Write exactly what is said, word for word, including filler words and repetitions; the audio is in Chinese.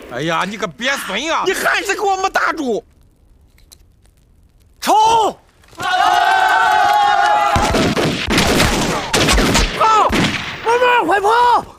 哎呀，你个鳖孙呀！ 你还是给我们打住！ 冲！ 好，我们快跑！